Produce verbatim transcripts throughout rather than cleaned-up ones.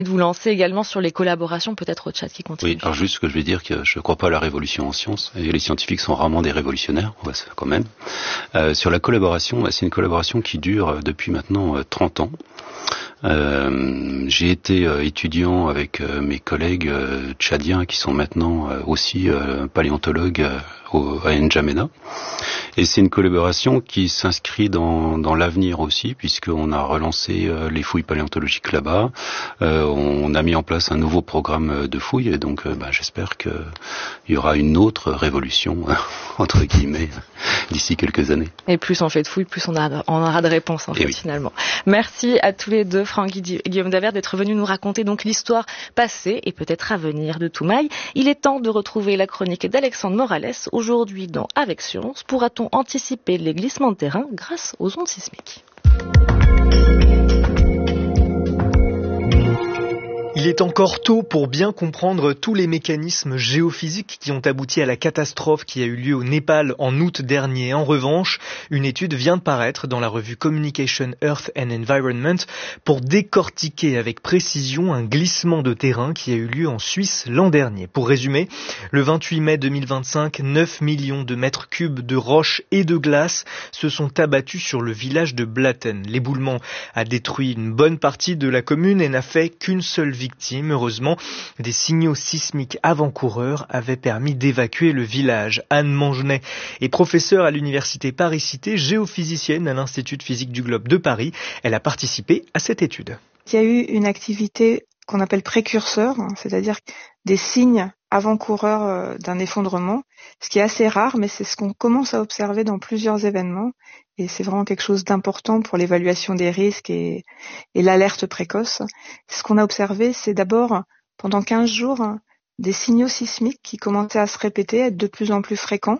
Vous lancez également sur les collaborations, peut-être au chat qui continue. Oui, alors juste ce que je vais dire, que je ne crois pas à la révolution en sciences, et les scientifiques sont rarement des révolutionnaires, ouais, quand même. Euh, sur la collaboration, c'est une collaboration qui dure depuis maintenant euh, trente ans. Euh, j'ai été euh, étudiant avec euh, mes collègues euh, tchadiens qui sont maintenant euh, aussi euh, paléontologues euh, au, à N'Djamena. Et c'est une collaboration qui s'inscrit dans, dans l'avenir aussi, puisqu'on a relancé euh, les fouilles paléontologiques là-bas. Euh, on a mis en place un nouveau programme de fouilles, et donc euh, bah, j'espère qu'il y aura une autre révolution, entre guillemets, d'ici quelques années. Et plus on fait de fouilles, plus on, a, on aura de réponses, en fait, oui. Finalement. Merci à tous les deux, Franck et Guillaume Davert, d'être venus nous raconter donc l'histoire passée et peut-être à venir de Toumaï. Il est temps de retrouver la chronique d'Alexandre Morales. Aujourd'hui, dans Avec Science, pourra-t-on anticiper les glissements de terrain grâce aux ondes sismiques? Il est encore tôt pour bien comprendre tous les mécanismes géophysiques qui ont abouti à la catastrophe qui a eu lieu au Népal en août dernier. En revanche, une étude vient de paraître dans la revue Communication Earth and Environment pour décortiquer avec précision un glissement de terrain qui a eu lieu en Suisse l'an dernier. Pour résumer, le vingt-huit mai deux mille vingt-cinq, neuf millions de mètres cubes de roches et de glace se sont abattus sur le village de Blatten. L'éboulement a détruit une bonne partie de la commune et n'a fait qu'une seule victime. Heureusement, des signaux sismiques avant-coureurs avaient permis d'évacuer le village. Anne Mangenet est professeure à l'université Paris-Cité, géophysicienne à l'Institut de physique du globe de Paris. Elle a participé à cette étude. Il y a eu une activité qu'on appelle précurseur, c'est-à-dire des signes avant-coureurs d'un effondrement, ce qui est assez rare, mais c'est ce qu'on commence à observer dans plusieurs événements, et c'est vraiment quelque chose d'important pour l'évaluation des risques et, et l'alerte précoce. Ce qu'on a observé, c'est d'abord, pendant quinze jours, des signaux sismiques qui commençaient à se répéter, à être de plus en plus fréquents,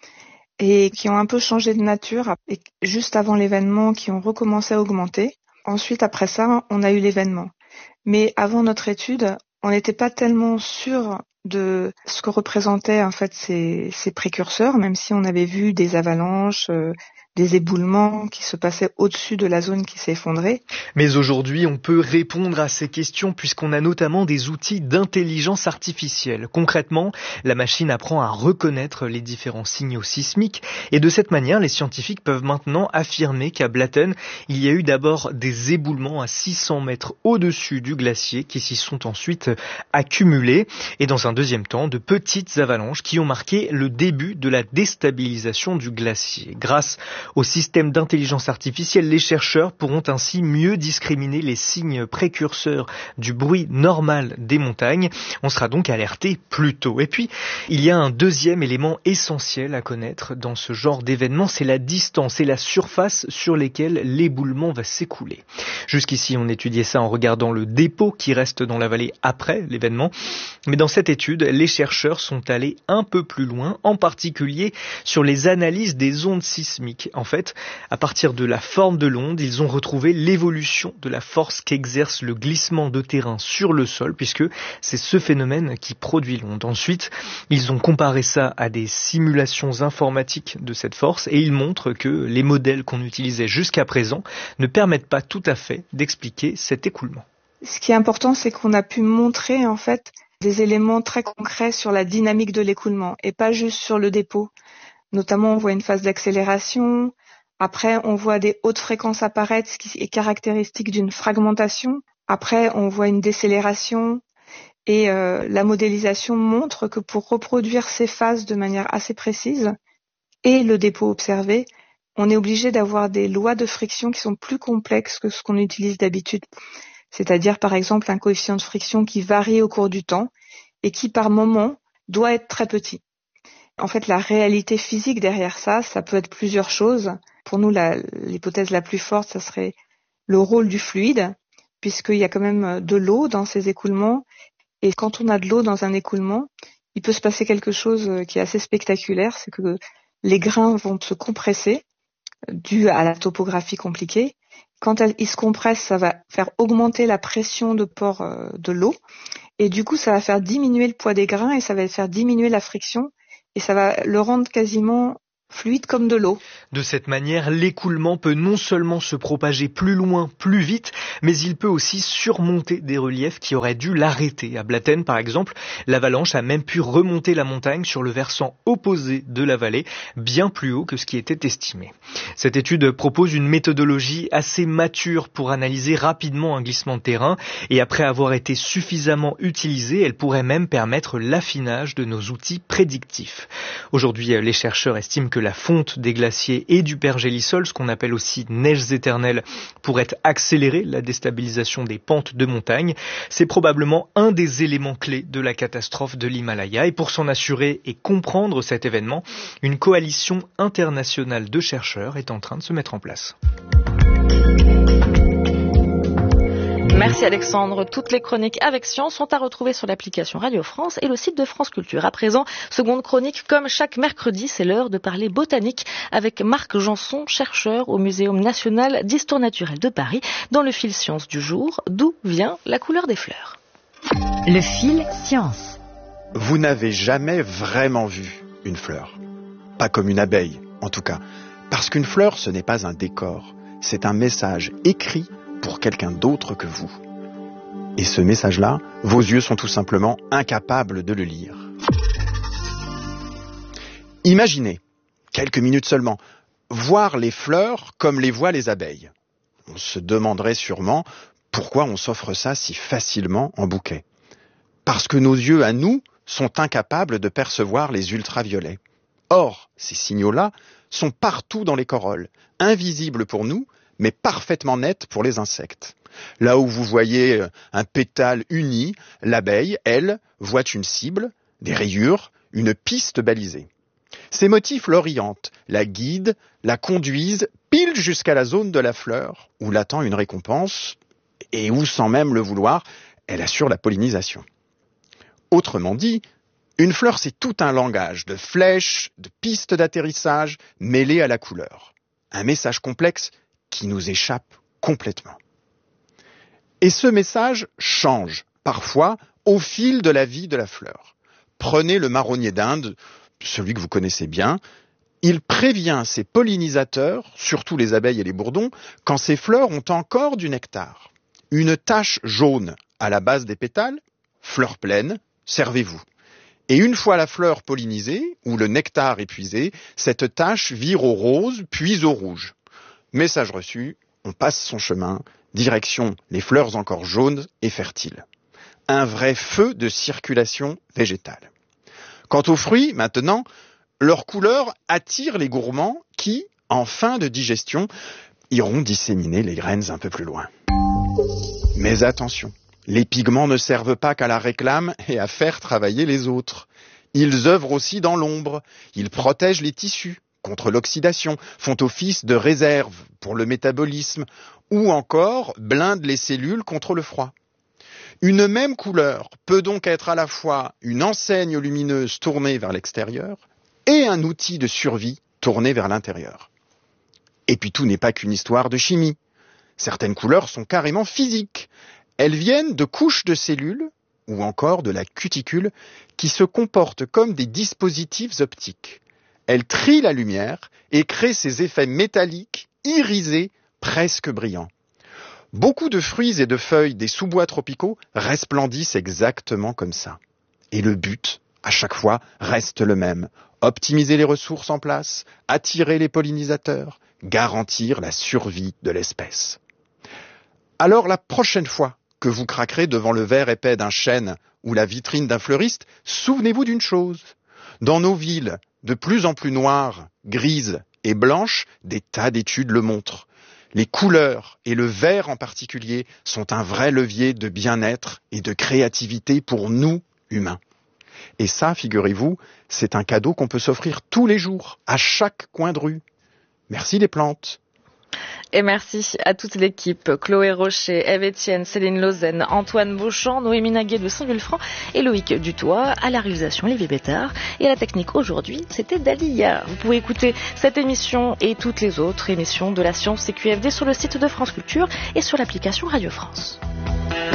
et qui ont un peu changé de nature, et juste avant l'événement, qui ont recommencé à augmenter. Ensuite, après ça, on a eu l'événement. Mais avant notre étude, on n'était pas tellement sûr de ce que représentaient en fait ces, ces précurseurs, même si on avait vu des avalanches, euh, des éboulements qui se passaient au-dessus de la zone qui s'est effondrée. Mais aujourd'hui, on peut répondre à ces questions puisqu'on a notamment des outils d'intelligence artificielle. Concrètement, la machine apprend à reconnaître les différents signaux sismiques et de cette manière, les scientifiques peuvent maintenant affirmer qu'à Blatten, il y a eu d'abord des éboulements à six cents mètres au-dessus du glacier qui s'y sont ensuite accumulés et dans un deuxième temps, de petites avalanches qui ont marqué le début de la déstabilisation du glacier. Grâce au système d'intelligence artificielle, les chercheurs pourront ainsi mieux discriminer les signes précurseurs du bruit normal des montagnes. On sera donc alerté plus tôt. Et puis, il y a un deuxième élément essentiel à connaître dans ce genre d'événement, c'est la distance et la surface sur lesquelles l'éboulement va s'écouler. Jusqu'ici, on étudiait ça en regardant le dépôt qui reste dans la vallée après l'événement. Mais dans cette étude, les chercheurs sont allés un peu plus loin, en particulier sur les analyses des ondes sismiques. En fait, à partir de la forme de l'onde, ils ont retrouvé l'évolution de la force qu'exerce le glissement de terrain sur le sol, puisque c'est ce phénomène qui produit l'onde. Ensuite, ils ont comparé ça à des simulations informatiques de cette force et ils montrent que les modèles qu'on utilisait jusqu'à présent ne permettent pas tout à fait d'expliquer cet écoulement. Ce qui est important, c'est qu'on a pu montrer en fait des éléments très concrets sur la dynamique de l'écoulement et pas juste sur le dépôt. Notamment, on voit une phase d'accélération. Après, on voit des hautes fréquences apparaître, ce qui est caractéristique d'une fragmentation. Après, on voit une décélération. Et euh, la modélisation montre que pour reproduire ces phases de manière assez précise et le dépôt observé, on est obligé d'avoir des lois de friction qui sont plus complexes que ce qu'on utilise d'habitude. C'est-à-dire, par exemple, un coefficient de friction qui varie au cours du temps et qui, par moment, doit être très petit. En fait, la réalité physique derrière ça, ça peut être plusieurs choses. Pour nous, la, l'hypothèse la plus forte, ça serait le rôle du fluide, puisqu'il y a quand même de l'eau dans ces écoulements. Et quand on a de l'eau dans un écoulement, il peut se passer quelque chose qui est assez spectaculaire, c'est que les grains vont se compresser, dû à la topographie compliquée. Quand ils se compressent, ça va faire augmenter la pression de port de l'eau. Et du coup, ça va faire diminuer le poids des grains et ça va faire diminuer la friction. Et ça va le rendre quasiment fluide comme de l'eau. De cette manière, l'écoulement peut non seulement se propager plus loin, plus vite, mais il peut aussi surmonter des reliefs qui auraient dû l'arrêter. À Blatten, par exemple, l'avalanche a même pu remonter la montagne sur le versant opposé de la vallée, bien plus haut que ce qui était estimé. Cette étude propose une méthodologie assez mature pour analyser rapidement un glissement de terrain, et après avoir été suffisamment utilisée, elle pourrait même permettre l'affinage de nos outils prédictifs. Aujourd'hui, les chercheurs estiment que la fonte des glaciers et du pergélisol, ce qu'on appelle aussi neiges éternelles, pourrait accélérer la déstabilisation des pentes de montagne. C'est probablement un des éléments clés de la catastrophe de l'Himalaya. Et pour s'en assurer et comprendre cet événement, une coalition internationale de chercheurs est en train de se mettre en place. Merci Alexandre. Toutes les chroniques avec science sont à retrouver sur l'application Radio France et le site de France Culture. À présent, seconde chronique, comme chaque mercredi, c'est l'heure de parler botanique avec Marc Janson, chercheur au Muséum national d'histoire naturelle de Paris, dans le fil science du jour. D'où vient la couleur des fleurs? Le fil science. Vous n'avez jamais vraiment vu une fleur. Pas comme une abeille, en tout cas. Parce qu'une fleur, ce n'est pas un décor. C'est un message écrit pour quelqu'un d'autre que vous. Et ce message-là, vos yeux sont tout simplement incapables de le lire. Imaginez, quelques minutes seulement, voir les fleurs comme les voient les abeilles. On se demanderait sûrement pourquoi on s'offre ça si facilement en bouquet. Parce que nos yeux, à nous, sont incapables de percevoir les ultraviolets. Or, ces signaux-là sont partout dans les corolles, invisibles pour nous, mais parfaitement nette pour les insectes. Là où vous voyez un pétale uni, l'abeille, elle, voit une cible, des rayures, une piste balisée. Ces motifs l'orientent, la guident, la conduisent pile jusqu'à la zone de la fleur, où l'attend une récompense, et où, sans même le vouloir, elle assure la pollinisation. Autrement dit, une fleur, c'est tout un langage de flèches, de pistes d'atterrissage mêlées à la couleur. Un message complexe qui nous échappe complètement. Et ce message change, parfois, au fil de la vie de la fleur. Prenez le marronnier d'Inde, celui que vous connaissez bien. Il prévient ses pollinisateurs, surtout les abeilles et les bourdons, quand ces fleurs ont encore du nectar. Une tache jaune à la base des pétales, fleur pleine, servez-vous. Et une fois la fleur pollinisée, ou le nectar épuisé, cette tache vire au rose, puis au rouge. Message reçu, on passe son chemin, direction les fleurs encore jaunes et fertiles. Un vrai feu de circulation végétale. Quant aux fruits, maintenant, leur couleur attire les gourmands qui, en fin de digestion, iront disséminer les graines un peu plus loin. Mais attention, les pigments ne servent pas qu'à la réclame et à faire travailler les autres. Ils œuvrent aussi dans l'ombre, ils protègent les tissus contre l'oxydation, font office de réserve pour le métabolisme, ou encore blindent les cellules contre le froid. Une même couleur peut donc être à la fois une enseigne lumineuse tournée vers l'extérieur et un outil de survie tourné vers l'intérieur. Et puis tout n'est pas qu'une histoire de chimie. Certaines couleurs sont carrément physiques. Elles viennent de couches de cellules, ou encore de la cuticule, qui se comportent comme des dispositifs optiques. Elle trie la lumière et crée ces effets métalliques, irisés, presque brillants. Beaucoup de fruits et de feuilles des sous-bois tropicaux resplendissent exactement comme ça. Et le but, à chaque fois, reste le même. Optimiser les ressources en place, attirer les pollinisateurs, garantir la survie de l'espèce. Alors la prochaine fois que vous craquerez devant le verre épais d'un chêne ou la vitrine d'un fleuriste, souvenez-vous d'une chose. Dans nos villes, de plus en plus noires, grises et blanches, des tas d'études le montrent. Les couleurs, et le vert en particulier, sont un vrai levier de bien-être et de créativité pour nous, humains. Et ça, figurez-vous, c'est un cadeau qu'on peut s'offrir tous les jours, à chaque coin de rue. Merci les plantes. Et merci à toute l'équipe, Chloé Rocher, Ève Etienne, Céline Lausanne, Antoine Beauchamp, Noémie Naguet de Saint-Vulfranc et Loïc Dutoit, à la réalisation Olivier Bétard. Et à la technique aujourd'hui, c'était Dalia. Vous pouvez écouter cette émission et toutes les autres émissions de la science C Q F D sur le site de France Culture et sur l'application Radio France.